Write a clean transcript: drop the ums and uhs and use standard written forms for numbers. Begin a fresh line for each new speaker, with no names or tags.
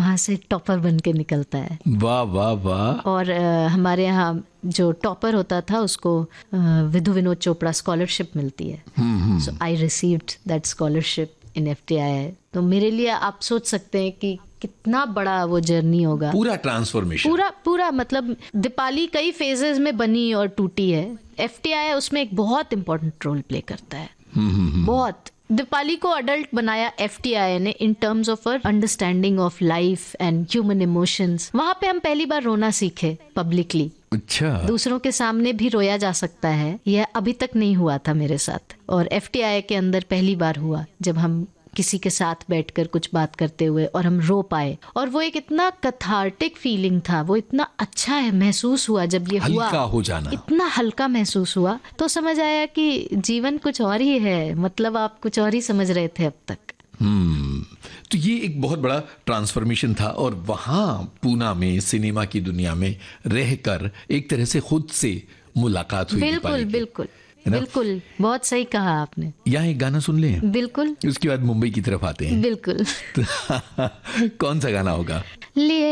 वहाँ से टॉपर बन के निकलता है।
वाह वाह वाह।
और हमारे यहाँ जो टॉपर होता था उसको विधु विनोद चोपड़ा स्कॉलरशिप मिलती है। सो I received that scholarship in FTII। तो मेरे लिए आप सोच सकते हैं कि कितना बड़ा वो जर्नी होगा।
पूरा ट्रांसफॉर्मेशन,
पूरा मतलब दीपाली कई फेजेस में बनी और टूटी है। FTII उसमें एक बहुत इंपॉर्टेंट रोल प्ले करता है। बहुत। दीपाली को अडल्ट बनाया FTII ने in terms of understanding of life and human emotions. वहां पे हम पहली बार रोना सीखे पब्लिकली।
अच्छा।
दूसरों के सामने भी रोया जा सकता है, यह अभी तक नहीं हुआ था मेरे साथ, और FTII के अंदर पहली बार हुआ जब हम किसी के साथ बैठकर कुछ बात करते हुए और हम रो पाए। और वो एक इतना कैथार्टिक फीलिंग था, वो इतना अच्छा है महसूस हुआ जब ये हुआ,
हल्का हो जाना,
इतना हल्का महसूस हुआ। तो समझ आया कि जीवन कुछ और ही है, मतलब आप कुछ और ही समझ रहे थे अब तक।
तो ये एक बहुत बड़ा ट्रांसफॉर्मेशन था। और वहाँ पूना में सिनेमा की दुनिया में रहकर एक तरह से खुद से मुलाकात हुई।
बिल्कुल बिल्कुल बिल्कुल, बहुत सही कहा आपने।
यहाँ एक गाना सुन लें।
बिल्कुल।
उसके बाद मुंबई की तरफ आते हैं।
बिल्कुल।
कौन सा गाना होगा?
लिए